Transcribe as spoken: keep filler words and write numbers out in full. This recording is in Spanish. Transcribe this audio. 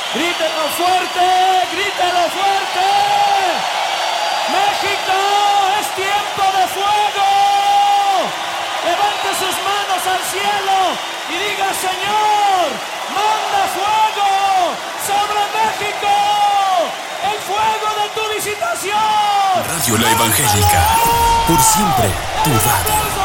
Grítelo fuerte, grítelo fuerte. México, es tiempo de fuego. Levante sus manos al cielo y diga: Señor, manda fuego sobre México. El fuego de tu visitación. Radio La Evangélica, por siempre tu radio.